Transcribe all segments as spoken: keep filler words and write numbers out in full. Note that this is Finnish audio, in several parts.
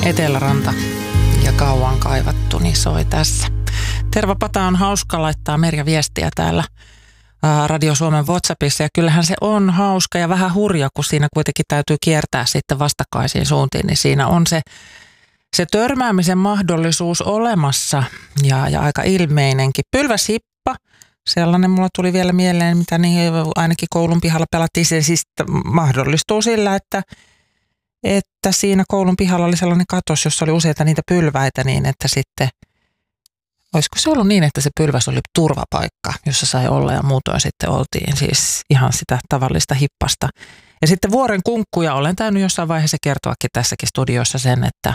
Eteläranta ja kauan kaivattu, niin soi tässä. Terva Pata on hauska laittaa Merja viestiä täällä Radio Suomen WhatsAppissa ja kyllähän se on hauska ja vähän hurja, kun siinä kuitenkin täytyy kiertää sitten vastakkaisiin suuntiin, niin siinä on se, se törmäämisen mahdollisuus olemassa ja, ja aika ilmeinenkin. Pylväshippa, sellainen mulla tuli vielä mieleen, mitä niin ainakin koulun pihalla pelattiin, se siis mahdollistuu sillä, että että siinä koulun pihalla oli sellainen katos, jossa oli useita niitä pylväitä niin, että sitten, olisiko se ollut niin, että se pylväs oli turvapaikka, jossa sai olla ja muutoin sitten oltiin siis ihan sitä tavallista hippasta. Ja sitten vuoren kunkkuja olen täynyt jossain vaiheessa kertoakin tässäkin studiossa sen, että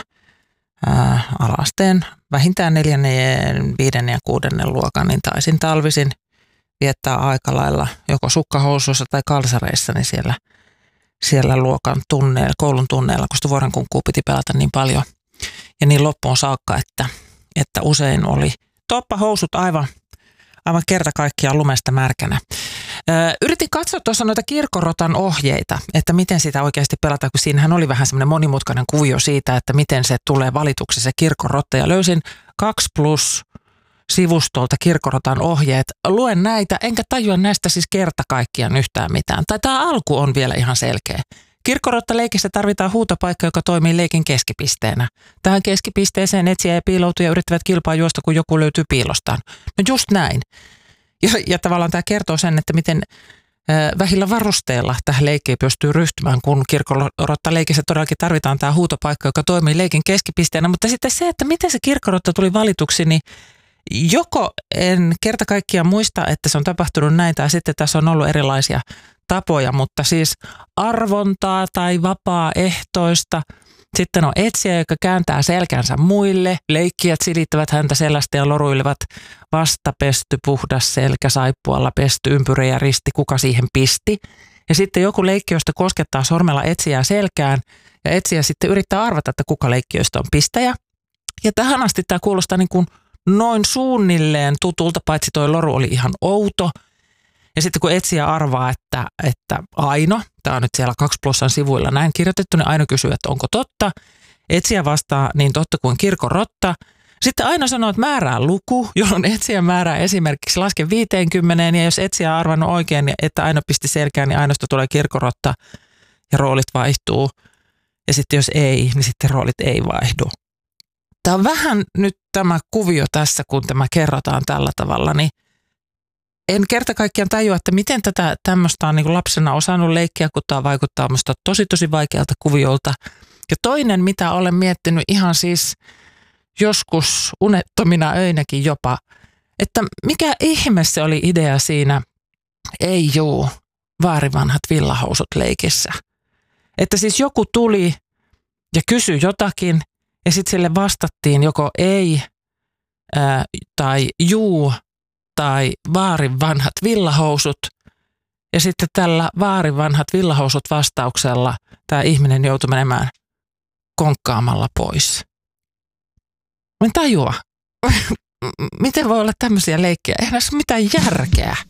ää, ala-asteen vähintään neljännen, viidennen ja kuudennen luokan, niin taisin talvisin viettää aika lailla joko sukkahousuissa tai kalsareissa, niin siellä siellä luokan tunneilla, koulun tunneilla, kun sitä vuorenkunkkua piti pelata niin paljon ja niin loppuun saakka, että, että usein oli toppahousut aivan, aivan kerta kaikkiaan lumesta märkänä. Ö, yritin katsoa tuossa noita kirkkorotan ohjeita, että miten sitä oikeasti pelataan, kun siinähän oli vähän semmoinen monimutkainen kuvio siitä, että miten se tulee valituksi se kirkkorotta ja löysin kaksi plus sivustolta kirkkorotan ohjeet. Luen näitä, enkä tajua näistä siis kerta kaikkiaan yhtään mitään. Tai tämä alku on vielä ihan selkeä. Kirkkorottaleikissä tarvitaan huutopaikka, joka toimii leikin keskipisteenä. Tähän keskipisteeseen etsijä ja piiloutuja yrittävät kilpaa juosta, kun joku löytyy piilostaan. No just näin. Ja, ja tavallaan tämä kertoo sen, että miten äh, vähillä varusteilla tähän leikkiin pystyy ryhtymään, kun kirkkorottaleikissä todellakin tarvitaan tämä huutopaikka, joka toimii leikin keskipisteenä. Mutta sitten se, että miten se kirkkorotta tuli valituksi, niin joko en kerta kaikkiaan muista, että se on tapahtunut näin, tai sitten tässä on ollut erilaisia tapoja, mutta siis arvontaa tai vapaaehtoista. Sitten on etsijä, joka kääntää selkänsä muille. Leikkijät silittävät häntä selästä ja loruilevat vastapesty, puhdas selkä, saippualla pesty, ympyrä ja risti, kuka siihen pisti. Ja sitten joku leikkiöistä koskettaa sormella etsijää selkään ja etsijä sitten yrittää arvata, että kuka leikkiöistä on pistäjä. Ja tähän asti tämä kuulostaa niin kuin noin suunnilleen tutulta, paitsi toi loru oli ihan outo. Ja sitten kun etsijä arvaa, että, että Aino, tämä on nyt siellä kaksi plussan sivuilla näin kirjoitettu, niin Aino kysyy, että onko totta. Etsijä vastaa niin totta kuin kirkkorotta. Sitten Aino sanoo, että määrää luku, jolloin etsijä määrää esimerkiksi laske viisikymmentä, ja jos etsijä on arvannut oikein, että Aino pisti selkään, niin Ainosta tulee kirkkorotta ja roolit vaihtuu. Ja sitten jos ei, niin sitten roolit ei vaihdu. Tämä on vähän nyt tämä kuvio tässä, kun tämä kerrotaan tällä tavalla, niin en kerta kaikkiaan tajua, että miten tätä tämmöistä on niin kuin lapsena osannut leikkiä, kun tämä vaikuttaa minusta tosi tosi vaikealta kuviolta. Ja toinen, mitä olen miettinyt ihan siis joskus unettomina öinäkin jopa, että mikä ihme se oli idea siinä ei juu, vaarivanhat villahousut leikissä. Että siis joku tuli ja kysyi jotakin, ja sitten sille vastattiin joko ei ää, tai juu tai vaarin vanhat villahousut. Ja sitten tällä vaarin vanhat villahousut vastauksella tämä ihminen joutui menemään konkkaamalla pois. Mä en tajua. Miten voi olla tämmöisiä leikkejä? Eihän näissä ole mitään järkeä.